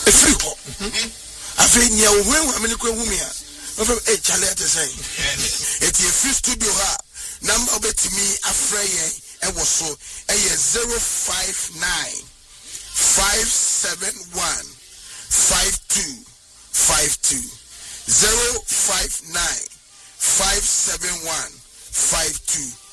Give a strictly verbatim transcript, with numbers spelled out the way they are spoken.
efiri ho afi nya wo hu amene ko hu me a no from e chale at say eti efiri studio ha number obetimi afra yen e wo so e ye zero five nine five seven one five two five two zero five nine five seven one five two